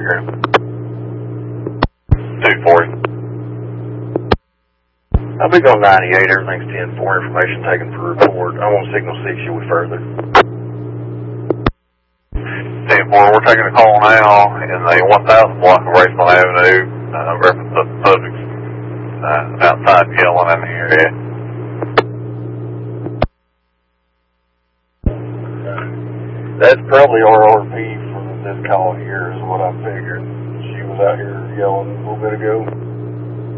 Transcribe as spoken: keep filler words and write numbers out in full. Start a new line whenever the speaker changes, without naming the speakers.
telegram. two forty.
I'll be going ninety-eight, everything's ten four, information taken for report. I want signal six you with further.
ten four, we're taking a call now in the one thousand block of Raceville Avenue, uh, reference to the subjects uh, outside yelling in the area.
That's probably R R P for this call here is what I figured. She was out here yelling a little bit ago.